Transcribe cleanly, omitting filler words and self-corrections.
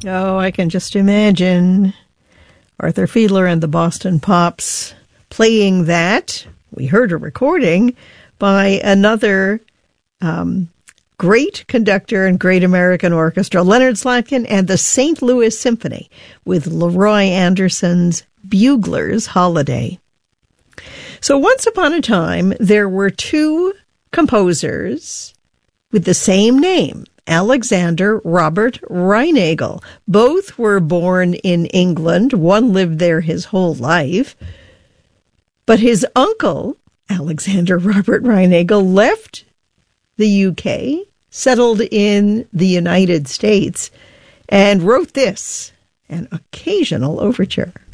Oh, I can just imagine Arthur Fiedler and the Boston Pops playing that. We heard a recording by another great conductor and great American orchestra, Leonard Slatkin and the St. Louis Symphony, with Leroy Anderson's Bugler's Holiday. So once upon a time, there were two composers with the same name, Alexander Robert Reinagel. Both were born in England. One lived there his whole life. But his uncle, Alexander Robert Reinagel, left the UK, settled in the United States, and wrote this, an occasional overture.